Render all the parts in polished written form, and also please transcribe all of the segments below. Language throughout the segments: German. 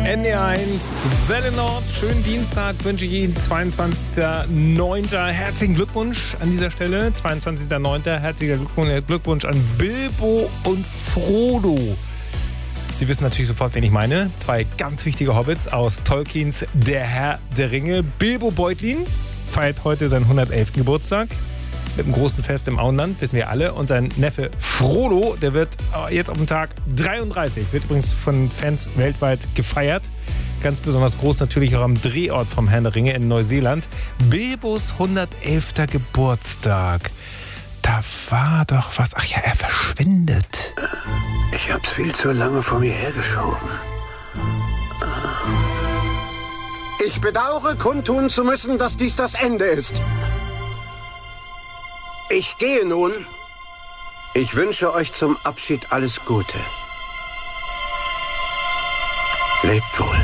NDR1, Welle Nord, schönen Dienstag wünsche ich Ihnen, 22.09. Herzlichen Glückwunsch an dieser Stelle, 22.09. Herzlicher Glückwunsch an Bilbo und Frodo. Sie wissen natürlich sofort, wen ich meine. Zwei ganz wichtige Hobbits aus Tolkiens Der Herr der Ringe. Bilbo Beutlin feiert heute seinen 111. Geburtstag. Mit einem großen Fest im Auenland, wissen wir alle. Und sein Neffe Frodo, der wird jetzt auf dem Tag 33. Wird übrigens von Fans weltweit gefeiert. Ganz besonders groß natürlich auch am Drehort vom Herrn der Ringe in Neuseeland. Bilbos 111. Geburtstag. Da war doch was. Ach ja, er verschwindet. Ich hab's viel zu lange vor mir hergeschoben. Ich bedauere, kundtun zu müssen, dass dies das Ende ist. Ich gehe nun. Ich wünsche euch zum Abschied alles Gute. Lebt wohl.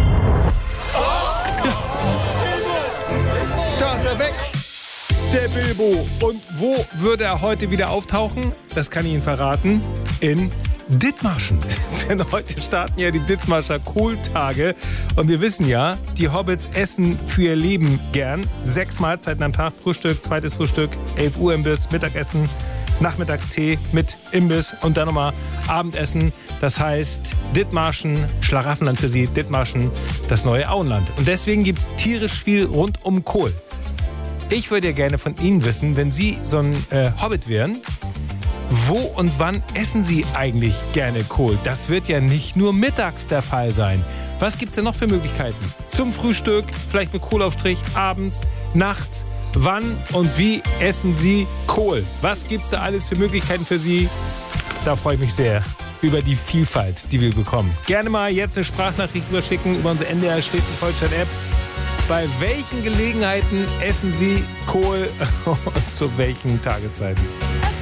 Da ist er weg, der Bilbo. Und wo würde er heute wieder auftauchen? Das kann ich Ihnen verraten. In Dithmarschen. Denn heute starten ja die Dithmarscher Kohltage. Und wir wissen ja, die Hobbits essen für ihr Leben gern. 6 Mahlzeiten am Tag, Frühstück, zweites Frühstück, 11 Uhr Imbiss, Mittagessen, Nachmittagstee mit Imbiss und dann nochmal Abendessen. Das heißt, Dithmarschen, Schlaraffenland für Sie, Dithmarschen, das neue Auenland. Und deswegen gibt es tierisch viel rund um Kohl. Ich würde ja gerne von Ihnen wissen, wenn Sie so ein Hobbit wären, wo und wann essen Sie eigentlich gerne Kohl? Das wird ja nicht nur mittags der Fall sein. Was gibt es denn noch für Möglichkeiten? Zum Frühstück, vielleicht mit Kohlaufstrich, abends, nachts. Wann und wie essen Sie Kohl? Was gibt es da alles für Möglichkeiten für Sie? Da freue ich mich sehr über die Vielfalt, die wir bekommen. Gerne mal jetzt eine Sprachnachricht überschicken über unsere NDR Schleswig-Holstein-App. Bei welchen Gelegenheiten essen Sie Kohl und zu welchen Tageszeiten?